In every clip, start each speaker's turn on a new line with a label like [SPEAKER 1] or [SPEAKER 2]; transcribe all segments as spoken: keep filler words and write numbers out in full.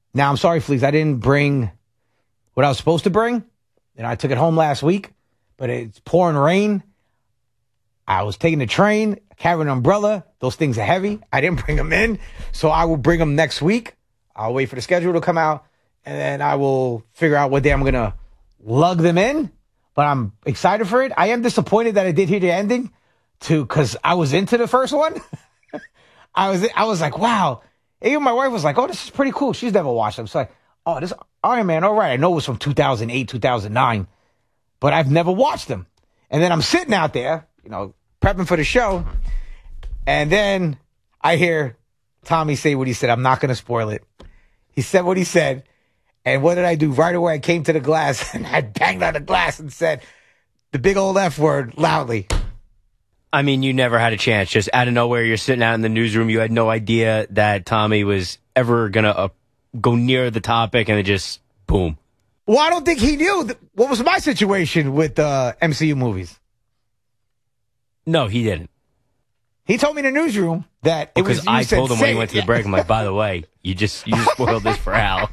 [SPEAKER 1] Now, I'm sorry, Fleeks, I didn't bring what I was supposed to bring. And I took it home last week, but it's pouring rain. I was taking the train, carrying an umbrella. Those things are heavy. I didn't bring them in, so I will bring them next week. I'll wait for the schedule to come out, and then I will figure out what day I'm going to lug them in. But I'm excited for it. I am disappointed that I did hear the ending, too, because I was into the first one. I was I was like, wow. Even my wife was like, oh, this is pretty cool. She's never watched them. So like, oh, this Iron Man, all right. I know it was from two thousand eight, two thousand nine, but I've never watched them. And then I'm sitting out there, you know, prepping for the show, and then I hear Tommy say what he said. I'm not going to spoil it. He said what he said, and what did I do? Right away, I came to the glass, and I banged on the glass and said the big old F word loudly.
[SPEAKER 2] I mean, you never had a chance. Just out of nowhere, you're sitting out in the newsroom. You had no idea that Tommy was ever going to uh, go near the topic, and it just, boom.
[SPEAKER 1] Well, I don't think he knew. Th- what was my situation with uh, M C U movies?
[SPEAKER 2] No, he didn't.
[SPEAKER 1] He told me in the newsroom that it
[SPEAKER 2] because
[SPEAKER 1] was. You
[SPEAKER 2] I
[SPEAKER 1] said,
[SPEAKER 2] told him when he
[SPEAKER 1] it.
[SPEAKER 2] went to the break. I'm like, by the way, you just you just spoiled this for Al.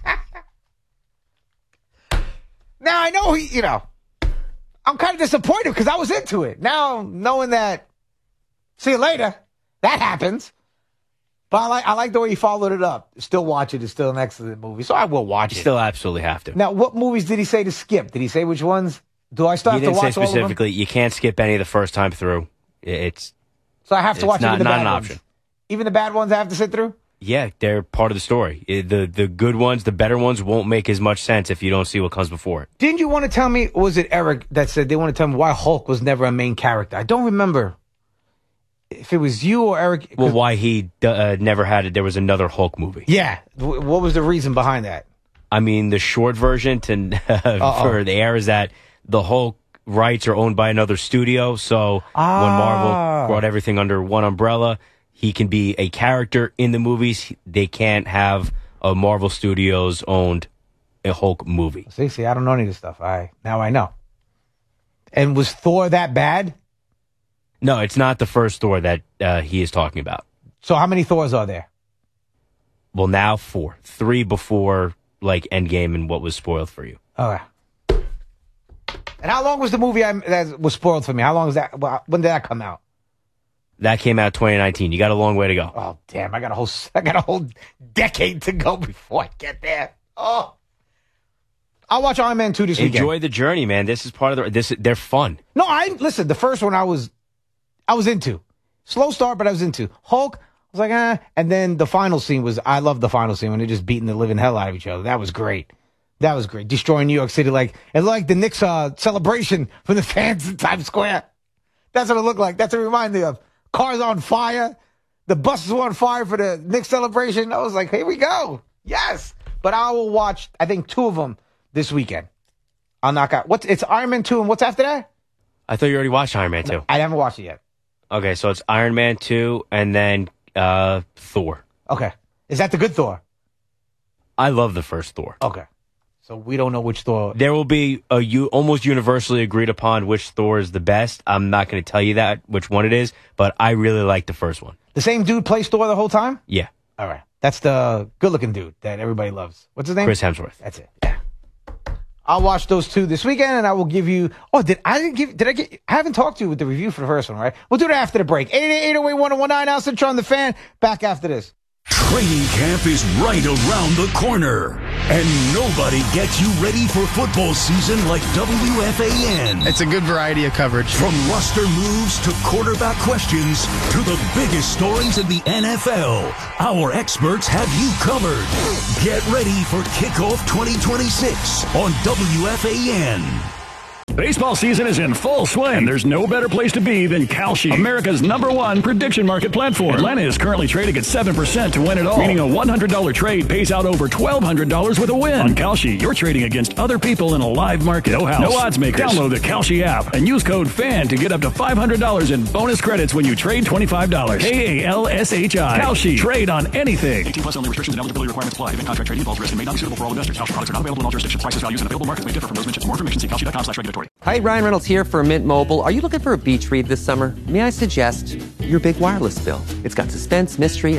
[SPEAKER 1] Now I know he. You know, I'm kind of disappointed because I was into it. Now knowing that, see you later. That happens. But I like I like the way he followed it up. Still watch it. It's still an excellent movie, so I will watch
[SPEAKER 2] You
[SPEAKER 1] it.
[SPEAKER 2] still absolutely have to.
[SPEAKER 1] Now, what movies did he say to skip? Did he say which ones? Do I still
[SPEAKER 2] He
[SPEAKER 1] have to
[SPEAKER 2] didn't say
[SPEAKER 1] watch all of them?
[SPEAKER 2] specifically. You can't skip any the first time through. It's
[SPEAKER 1] So I have to
[SPEAKER 2] it's
[SPEAKER 1] watch
[SPEAKER 2] not,
[SPEAKER 1] even the
[SPEAKER 2] not
[SPEAKER 1] bad
[SPEAKER 2] an
[SPEAKER 1] ones.
[SPEAKER 2] option.
[SPEAKER 1] Even the bad ones I have to sit through?
[SPEAKER 2] Yeah, they're part of the story. It- the The good ones, the better ones, won't make as much sense if you don't see what comes before it.
[SPEAKER 1] Didn't you want to tell me, or was it Eric that said they want to tell me why Hulk was never a main character? I don't remember if it was you or Eric.
[SPEAKER 2] Well, why he uh, never had it, there was another Hulk movie.
[SPEAKER 1] Yeah. W- What was the reason behind that?
[SPEAKER 2] I mean, the short version to uh, for the air is that the Hulk rights are owned by another studio. So
[SPEAKER 1] Ah.
[SPEAKER 2] when Marvel brought everything under one umbrella, he can be a character in the movies. They can't have a Marvel Studios owned a Hulk movie.
[SPEAKER 1] See, see, I don't know any of this stuff. I Now I know. And was Thor that bad?
[SPEAKER 2] No, it's not the first Thor that uh, he is talking about.
[SPEAKER 1] So how many Thors are there?
[SPEAKER 2] Well, now four. Three before like Endgame and what was spoiled for you.
[SPEAKER 1] Okay. And how long was the movie I, that was spoiled for me? How long was that? Well, when did that come out?
[SPEAKER 2] That came out twenty nineteen. You got a long way to go.
[SPEAKER 1] Oh, damn. I got a whole, I got a whole decade to go before I get there. Oh. I'll watch Iron Man two this weekend.
[SPEAKER 2] Enjoy the journey, man. This is part of the, this, they're fun.
[SPEAKER 1] No, I, listen, the first one I was, I was into. Slow start, but I was into. Hulk, I was like, ah. And then the final scene was, I love the final scene when they're just beating the living hell out of each other. That was great. That was great. Destroying New York City, like, it looked like the Knicks uh, celebration from the fans in Times Square. That's what it looked like. That's what it reminded me of. Cars on fire. The buses were on fire for the Knicks celebration. I was like, here we go. Yes. But I will watch, I think, two of them this weekend. I'll knock out. What's It's Iron Man two, and what's after that?
[SPEAKER 2] I thought you already watched Iron Man two.
[SPEAKER 1] I haven't watched it yet.
[SPEAKER 2] Okay, so it's Iron Man two and then uh, Thor.
[SPEAKER 1] Okay. Is that the good Thor?
[SPEAKER 2] I love the first Thor.
[SPEAKER 1] Okay. So we don't know which Thor.
[SPEAKER 2] There will be a u- almost universally agreed upon which Thor is the best. I'm not going to tell you that, which one it is, but I really like the first one.
[SPEAKER 1] The same dude plays Thor the whole time?
[SPEAKER 2] Yeah.
[SPEAKER 1] All right. That's the good-looking dude that everybody loves. What's his name?
[SPEAKER 2] Chris Hemsworth.
[SPEAKER 1] That's it. Yeah. I'll watch those two this weekend, and I will give you. Oh, did I didn't give? Did I get? I haven't talked to you with the review for the first one, right? We'll do it after the break. eight eight eight, eight oh eight, one oh one nine. Al Citron, the Fan. Back after this.
[SPEAKER 3] Training camp is right around the corner, and nobody gets you ready for football season like W F A N.
[SPEAKER 4] It's a good variety of coverage.
[SPEAKER 3] From roster moves to quarterback questions to the biggest stories in the N F L, our experts have you covered. Get ready for Kickoff twenty twenty-six on W F A N.
[SPEAKER 5] Baseball season is in full swing. There's no better place to be than Kalshi, America's number one prediction market platform. Atlanta is currently trading at seven percent to win it all, meaning a one hundred dollars trade pays out over twelve hundred dollars with a win. On Kalshi, you're trading against other people in a live market. No house, no odds makers. Download the Kalshi app and use code FAN to get up to five hundred dollars in bonus credits when you trade twenty-five dollars. K A L S H I. Kalshi. Trade on anything.
[SPEAKER 6] eighteen plus only. Restrictions and eligibility requirements apply. Event contract trading involves risk and may not be suitable for all investors. Kalshi products are not available in all jurisdictions. Prices, values, and available markets may differ from those mentioned. For more information, see kalshi dot com slash regulatory.
[SPEAKER 7] Hi, Ryan Reynolds here for Mint Mobile. Are you looking for a beach read this summer? May I suggest your big wireless bill? It's got suspense, mystery,